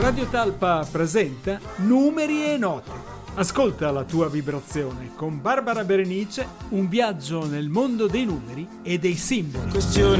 Radio Talpa presenta Numeri e Note. Ascolta la tua vibrazione con Barbara Berenice, un viaggio nel mondo dei numeri e dei simboli.